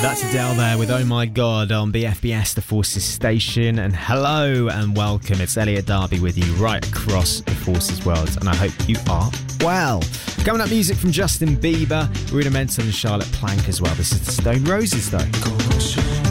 That's Adele there with Oh My God on BFBS, the Forces station. And hello and welcome. It's Elliot Darby with you right across the Forces world. And I hope you are well. Coming up, music from Justin Bieber, Rudimental and Charlotte Plank as well. This is the Stone Roses though.